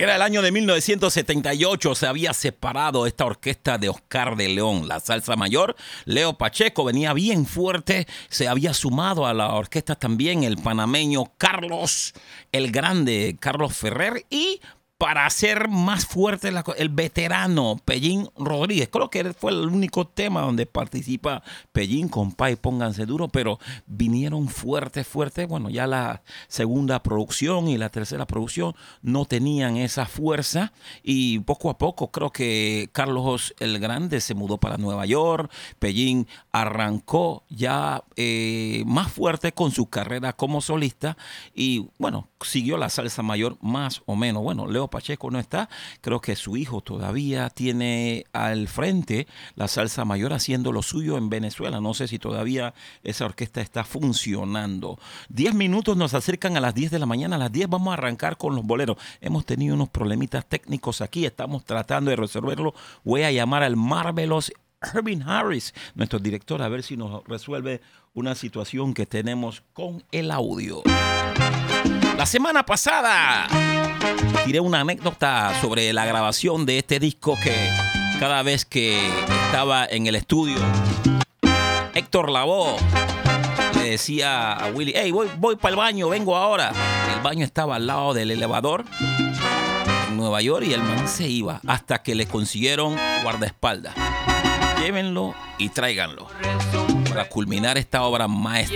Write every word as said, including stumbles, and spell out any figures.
Era el año de mil novecientos setenta y ocho, se había separado esta orquesta de Oscar de León, la salsa mayor. Leo Pacheco venía bien fuerte, se había sumado a la orquesta también el panameño Carlos el Grande, Carlos Ferrer, y para hacer más fuerte la, el veterano Pellín Rodríguez. Creo que fue el único tema donde participa Pellín, compadre, pónganse duro, pero vinieron fuerte, fuerte. Bueno, ya la segunda producción y la tercera producción no tenían esa fuerza y poco a poco creo que Carlos el Grande se mudó para Nueva York. Pellín arrancó ya eh, más fuerte con su carrera como solista y bueno, siguió la salsa mayor más o menos. Bueno, Leo Pacheco no está, creo que su hijo todavía tiene al frente la salsa mayor haciendo lo suyo en Venezuela. No sé si todavía esa orquesta está funcionando. Diez minutos nos acercan a las diez de la mañana. A las diez vamos a arrancar con los boleros. Hemos tenido unos problemitas técnicos aquí, estamos tratando de resolverlo. Voy a llamar al Marvelous Irving Harris, nuestro director, a ver si nos resuelve una situación que tenemos con el audio. La semana pasada tiré una anécdota sobre la grabación de este disco que cada vez que estaba en el estudio, Héctor Lavoe le decía a Willy, hey, voy, voy para el baño, vengo ahora. El baño estaba al lado del elevador en Nueva York y el man se iba hasta que le consiguieron guardaespaldas. Llévenlo y tráiganlo para culminar esta obra maestra.